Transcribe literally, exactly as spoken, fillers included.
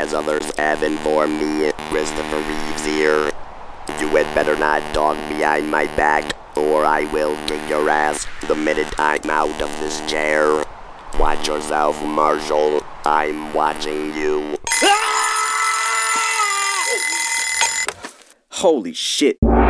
as others have informed me. Christopher Reeves here. You had better not talk behind my back, or I will kick your ass the minute I'm out of this chair. Watch yourself, Marshall. I'm watching you. Holy shit.